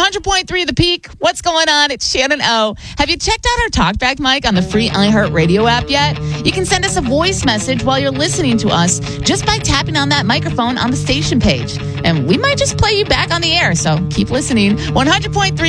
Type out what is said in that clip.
100.3 The Peak. What's going on? It's Shannon O. Have you checked out our TalkBack mic on the free iHeartRadio app yet? You can send us a voice message while you're listening to us just by tapping on that microphone on the station page. And we might just play you back on the air, so keep listening. 100.3